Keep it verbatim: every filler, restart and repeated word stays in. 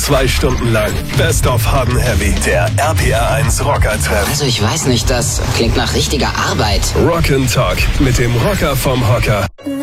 Zwei Stunden lang Best of Hot and Heavy. Der R P R eins Rocker-Treff. Also ich weiß nicht, das klingt nach richtiger Arbeit. Rock and Talk mit dem Rocker vom Hocker.